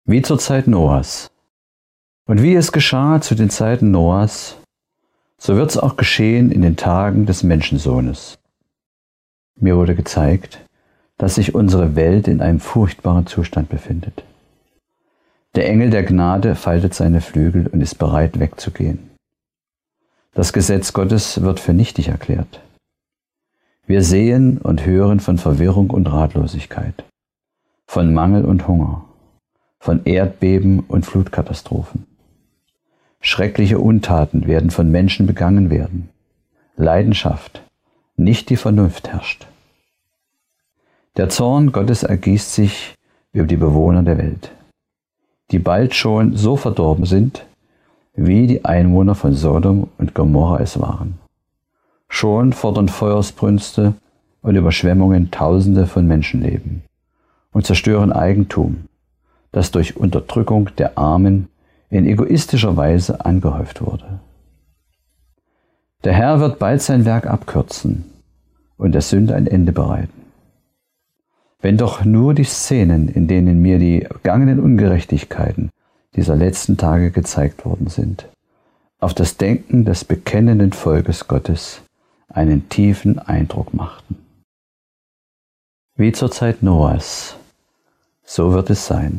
wie zur Zeit Noahs. Und wie es geschah zu den Zeiten Noahs, so wird es auch geschehen in den Tagen des Menschensohnes. Mir wurde gezeigt, dass sich unsere Welt in einem furchtbaren Zustand befindet. Der Engel der Gnade faltet seine Flügel und ist bereit wegzugehen. Das Gesetz Gottes wird für nichtig erklärt. Wir sehen und hören von Verwirrung und Ratlosigkeit, von Mangel und Hunger, von Erdbeben und Flutkatastrophen. Schreckliche Untaten werden von Menschen begangen werden. Leidenschaft, nicht die Vernunft herrscht. Der Zorn Gottes ergießt sich über die Bewohner der Welt, die bald schon so verdorben sind, wie die Einwohner von Sodom und Gomorra es waren. Schon fordern Feuersbrünste und Überschwemmungen Tausende von Menschenleben und zerstören Eigentum, das durch Unterdrückung der Armen in egoistischer Weise angehäuft wurde. Der Herr wird bald sein Werk abkürzen und der Sünde ein Ende bereiten. Wenn doch nur die Szenen, in denen mir die begangenen Ungerechtigkeiten dieser letzten Tage gezeigt worden sind, auf das Denken des bekennenden Volkes Gottes einen tiefen Eindruck machten. Wie zur Zeit Noahs, so wird es sein.